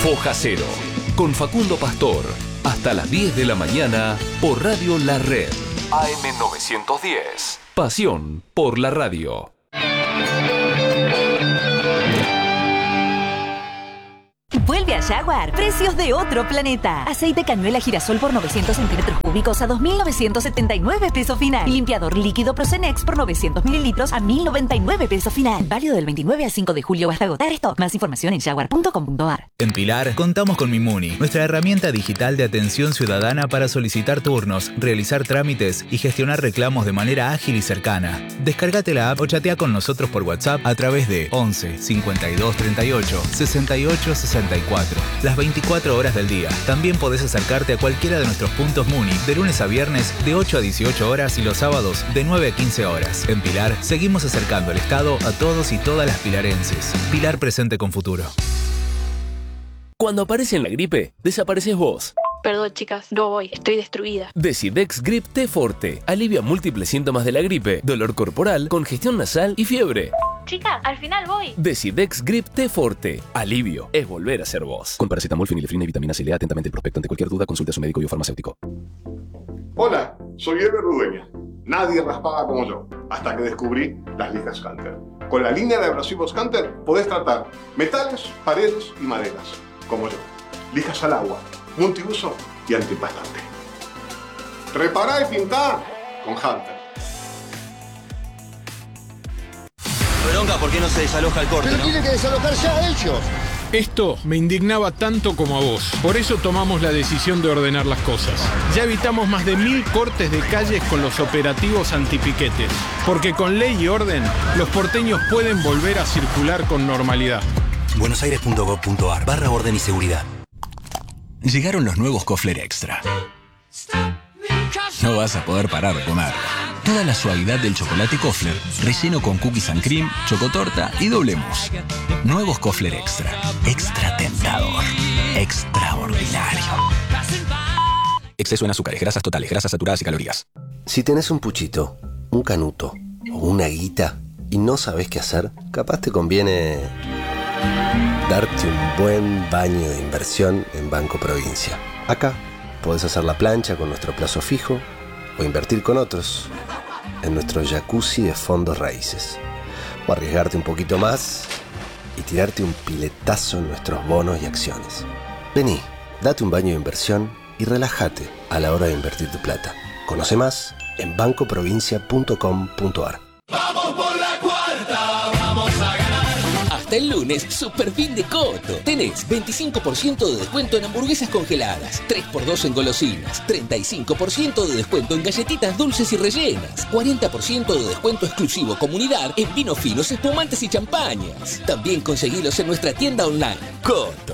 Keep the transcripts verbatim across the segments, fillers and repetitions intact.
Foja Cero, con Facundo Pastor, hasta las diez de la mañana por Radio La Red. A M novecientos diez. Pasión por la radio. Vuelve a Jaguar. Precios de otro planeta. Aceite cañuela girasol por novecientos centímetros cúbicos a dos mil novecientos setenta y nueve pesos final. Limpiador líquido Procenex por novecientos mililitros a mil noventa y nueve pesos final. Válido del veintinueve al cinco de julio hasta agotar stock. Más información en jaguar punto com punto a r. En Pilar contamos con Mimuni, nuestra herramienta digital de atención ciudadana para solicitar turnos, realizar trámites y gestionar reclamos de manera ágil y cercana. Descárgate la app o chatea con nosotros por WhatsApp a través de once cincuenta y dos treinta y ocho sesenta y ocho sesenta y cuatro. Las veinticuatro horas del día. También podés acercarte a cualquiera de nuestros puntos Muni de lunes a viernes de ocho a dieciocho horas y los sábados de nueve a quince horas. En Pilar seguimos acercando el Estado a todos y todas las pilarenses. Pilar presente con futuro. Cuando aparece en la gripe, desapareces vos. Perdón, chicas, no voy, estoy destruida. Decidex Grip T Forte alivia múltiples síntomas de la gripe, dolor corporal, congestión nasal y fiebre. Chicas, al final voy. Decidex Grip T Forte. Alivio es volver a ser vos. Con paracetamol, fenilefrina y vitamina C. Lea atentamente el prospecto. Ante cualquier duda, consulte a su médico y o farmacéutico. Hola, soy Eber Rudueña. Nadie raspaba como yo, hasta que descubrí las lijas Canter. Con la línea de abrasivos Canter podés tratar metales, paredes y maderas, como yo. Lijas al agua, multiuso y antiempastante. Repará y pintá con Hunter. Bronca, ¿por qué no se desaloja el corte? Pero ¿no? tienen que desalojar ya ellos. Esto me indignaba tanto como a vos. Por eso tomamos la decisión de ordenar las cosas. Ya evitamos más de mil cortes de calles con los operativos antipiquetes. Porque con ley y orden, los porteños pueden volver a circular con normalidad. buenosaires punto gov punto a r barra orden y seguridad. Llegaron los nuevos Kofler Extra. No vas a poder parar de comer. Toda la suavidad del chocolate Kofler, relleno con cookies and cream, chocotorta y doble mousse. Nuevos Kofler Extra. Extra tentador. Extraordinario. Exceso en azúcares, grasas totales, grasas saturadas y calorías. Si tenés un puchito, un canuto o una guita y no sabés qué hacer, capaz te conviene darte un buen baño de inversión en Banco Provincia. Acá podés hacer la plancha con nuestro plazo fijo o invertir con otros en nuestro jacuzzi de fondos raíces. O arriesgarte un poquito más y tirarte un piletazo en nuestros bonos y acciones. Vení, date un baño de inversión y relájate a la hora de invertir tu plata. Conoce más en banco provincia punto com punto a r. ¡Vamos por la cuarta! ¡Vamos a ganar! Hasta el lunes, Super Fin de Coto. Tenés veinticinco por ciento de descuento en hamburguesas congeladas, tres por dos en golosinas, treinta y cinco por ciento de descuento en galletitas dulces y rellenas, cuarenta por ciento de descuento exclusivo comunidad en vinos finos, espumantes y champañas. También conseguilos en nuestra tienda online. Coto.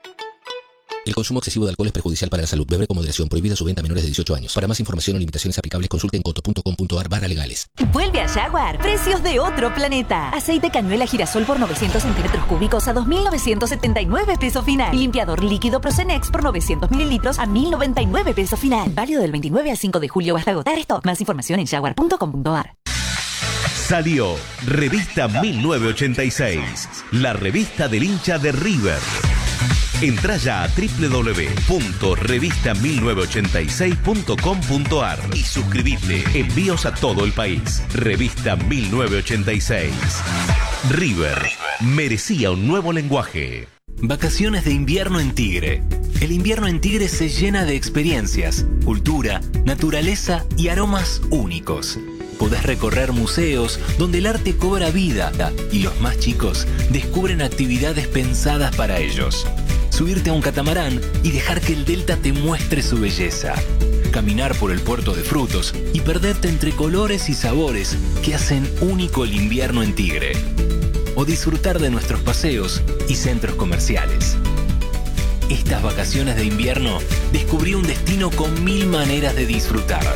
El consumo excesivo de alcohol es perjudicial para la salud. Beber con moderación. Prohibida su venta a menores de dieciocho años. Para más información o limitaciones aplicables, consulte en coto punto com punto a r barra legales. Vuelve a Jaguar. Precios de otro planeta. Aceite cañuela girasol por novecientos centímetros cúbicos a dos mil novecientos setenta y nueve pesos final. Limpiador líquido Procenex por novecientos mililitros a mil noventa y nueve pesos final. Válido del veintinueve al cinco de julio hasta agotar stock. Más información en jaguar punto com punto a r. Salió Revista mil novecientos ochenta y seis, la revista del hincha de River. Entrá ya a doble u doble u doble u punto revista mil novecientos ochenta y seis punto com punto a r y suscribite. Envíos a todo el país. Revista mil novecientos ochenta y seis. River merecía un nuevo lenguaje. Vacaciones de invierno en Tigre. El invierno en Tigre se llena de experiencias, cultura, naturaleza y aromas únicos. Podés recorrer museos donde el arte cobra vida y los más chicos descubren actividades pensadas para ellos. Subirte a un catamarán y dejar que el delta te muestre su belleza. Caminar por el puerto de frutos y perderte entre colores y sabores que hacen único el invierno en Tigre. O disfrutar de nuestros paseos y centros comerciales. Estas vacaciones de invierno descubrí un destino con mil maneras de disfrutar.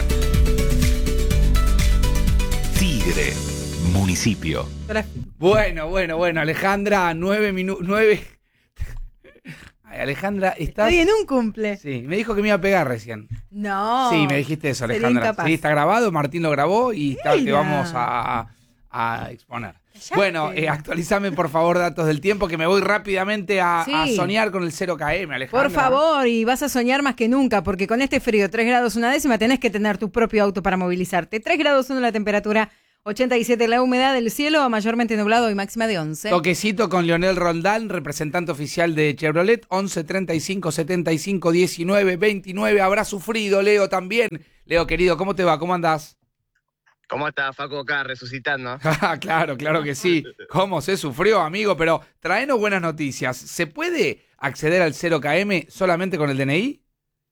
Tigre, municipio. Bueno, bueno, bueno, Alejandra, nueve minutos, nueve... Ay, Alejandra, estás... Estoy en un cumple. Sí, me dijo que me iba a pegar recién. No. Sí, me dijiste eso, sería Alejandra. incapaz. Sí, está grabado, Martín lo grabó y está, te vamos a, a exponer. Bueno, eh, actualizame por favor datos del tiempo, que me voy rápidamente a, Sí. a soñar con el cero K M, Alejandra. Por favor, y vas a soñar más que nunca, porque con este frío, tres grados una décima, tenés que tener tu propio auto para movilizarte. tres grados uno la temperatura, ochenta y siete la humedad del cielo, mayormente nublado y máxima de once. Toquecito con Leonel Roldán, representante oficial de Chevrolet, once treinta y cinco setenta y cinco diecinueve veintinueve. Habrá sufrido, Leo, también. Leo, querido, ¿cómo te va? ¿Cómo andás? ¿Cómo está Facu acá resucitando? Claro, claro que sí. ¿Cómo se sufrió, amigo? Pero traenos buenas noticias. ¿Se puede acceder al cero K M solamente con el D N I?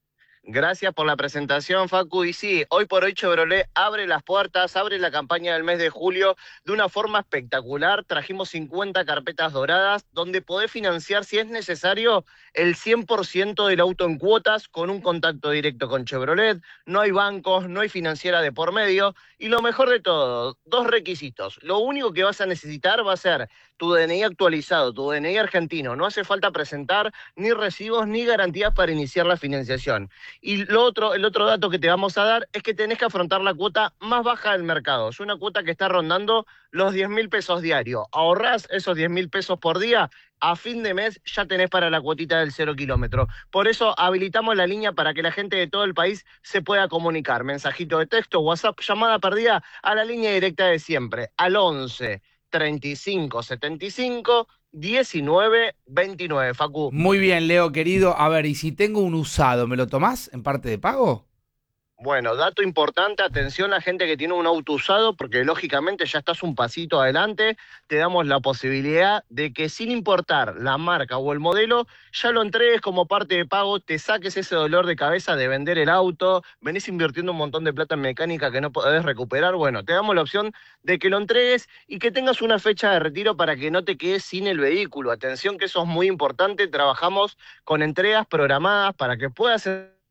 Gracias por la presentación, Facu. Y sí, hoy por hoy Chevrolet abre las puertas, abre la campaña del mes de julio de una forma espectacular. Trajimos cincuenta carpetas doradas donde podés financiar, si es necesario, el cien por ciento del auto en cuotas con un contacto directo con Chevrolet. No hay bancos, no hay financiera de por medio. Y lo mejor de todo, dos requisitos. Lo único que vas a necesitar va a ser tu D N I actualizado, tu D N I argentino. No hace falta presentar ni recibos ni garantías para iniciar la financiación. Y lo otro, el otro dato que te vamos a dar es que tenés que afrontar la cuota más baja del mercado. Es una cuota que está rondando los diez mil pesos diarios. Ahorrás esos diez mil pesos por día, a fin de mes ya tenés para la cuotita del cero kilómetro. Por eso habilitamos la línea para que la gente de todo el país se pueda comunicar. Mensajito de texto, WhatsApp, llamada perdida a la línea directa de siempre, al once treinta y cinco setenta y cinco diecinueve veintinueve, Facu. Muy bien, Leo, querido. A ver, y si tengo un usado, ¿me lo tomás en parte de pago? Bueno, dato importante, atención a gente que tiene un auto usado, porque lógicamente ya estás un pasito adelante, te damos la posibilidad de que sin importar la marca o el modelo, ya lo entregues como parte de pago, te saques ese dolor de cabeza de vender el auto, venís invirtiendo un montón de plata en mecánica que no podés recuperar. Bueno, te damos la opción de que lo entregues y que tengas una fecha de retiro para que no te quedes sin el vehículo. Atención que eso es muy importante, trabajamos con entregas programadas para que puedas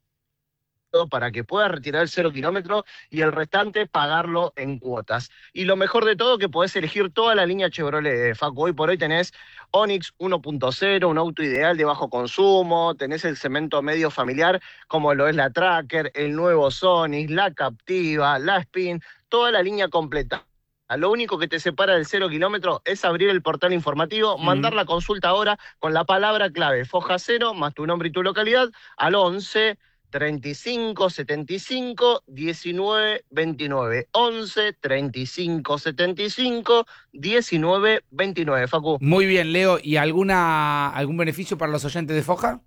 para que puedas retirar el cero kilómetro y el restante pagarlo en cuotas. Y lo mejor de todo, que podés elegir toda la línea Chevrolet. Facu, hoy por hoy tenés Onix uno punto cero, un auto ideal de bajo consumo, tenés el cemento medio familiar como lo es la Tracker, el nuevo Sonix, la Captiva, la Spin, toda la línea completa. Lo único que te separa del cero kilómetro es abrir el portal informativo, mm. mandar la consulta ahora con la palabra clave Foja Cero, más tu nombre y tu localidad, al once treinta y cinco setenta y cinco diecinueve veintinueve. once treinta y cinco setenta y cinco diecinueve veintinueve, Facu. Muy bien, Leo. ¿Y alguna algún beneficio para los oyentes de Foja?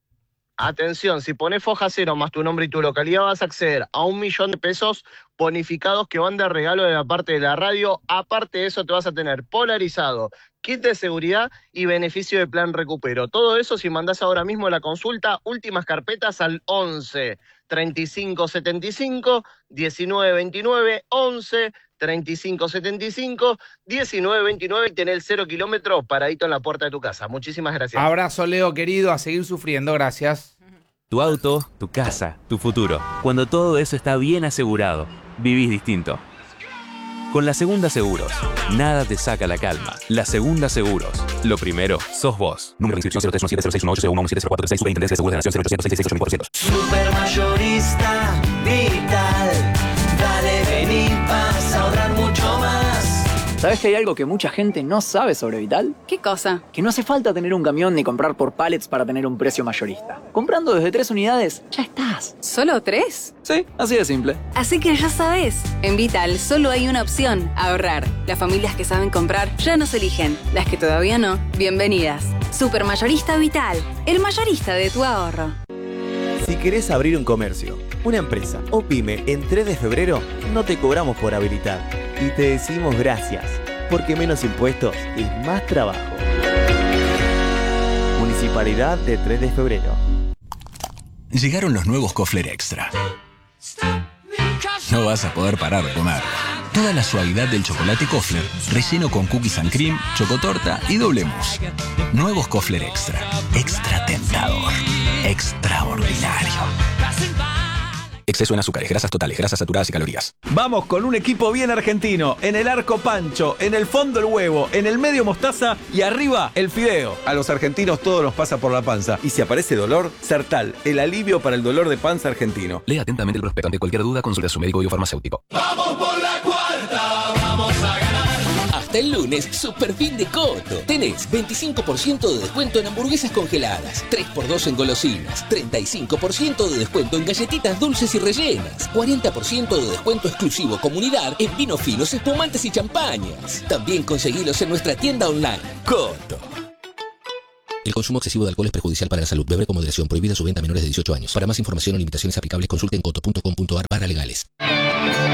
Atención, si pones Foja Cero más tu nombre y tu localidad vas a acceder a un millón de pesos bonificados que van de regalo de la parte de la radio. Aparte de eso te vas a tener polarizado, kit de seguridad y beneficio de plan recupero. Todo eso si mandás ahora mismo la consulta, últimas carpetas al once treinta y cinco setenta y cinco diecinueve veintinueve, once treinta y cinco setenta y cinco diecinueve veintinueve y tener el cero kilómetro paradito en la puerta de tu casa. Muchísimas gracias. Abrazo, Leo, querido, a seguir sufriendo. Gracias. Tu auto, tu casa, tu futuro. Cuando todo eso está bien asegurado, vivís distinto. Con la Segunda Seguros, nada te saca la calma. La Segunda Seguros. Lo primero, sos vos. Número de inscripción cero tres uno siete cero seis uno ocho cero uno uno siete cero cuatro seis. Superintendencia de Seguros de Nación cero ochocientos sesenta y seis ocho mil cuatrocientos. Supermayorista Vital. Dale, vení, vas a ahorrar mucho más. ¿Sabes que hay algo que mucha gente no sabe sobre Vital? ¿Qué cosa? Que no hace falta tener un camión ni comprar por pallets para tener un precio mayorista. Comprando desde tres unidades, ya estás. ¿Solo tres? Sí, así de simple. Así que ya sabes, en Vital solo hay una opción, ahorrar. Las familias que saben comprar ya nos eligen. Las que todavía no, bienvenidas. Supermayorista Vital, el mayorista de tu ahorro. Si querés abrir un comercio, una empresa o pyme en tres de febrero, no te cobramos por habilitar. Y te decimos gracias, porque menos impuestos es más trabajo. Municipalidad de tres de febrero. Llegaron los nuevos Kofler Extra. No vas a poder parar de comer. Toda la suavidad del chocolate Kofler, relleno con cookies and cream, chocotorta y doble mousse. Nuevos Kofler Extra. Extra tentador. Extraordinario. Exceso en azúcares, grasas totales, grasas saturadas y calorías. Vamos con un equipo bien argentino. En el arco pancho, en el fondo el huevo, en el medio mostaza y arriba el fideo. A los argentinos todo nos pasa por la panza. Y si aparece dolor, Sertal, el alivio para el dolor de panza argentino. Lea atentamente el prospecto. Ante cualquier duda, consulta a su médico o farmacéutico. Vamos por la cuarta, vamos a ganar. hasta el lunes, super fin de Coto. Tenés veinticinco por ciento de descuento en hamburguesas congeladas, tres por dos en golosinas, treinta y cinco por ciento de descuento en galletitas dulces y rellenas, cuarenta por ciento de descuento exclusivo comunidad en vinos finos, espumantes y champañas. También conseguilos en nuestra tienda online. Coto. El consumo excesivo de alcohol es perjudicial para la salud. Beber con moderación. Prohibida su venta a menores de dieciocho años. Para más información o limitaciones aplicables, consulten coto punto com punto ar barra legales.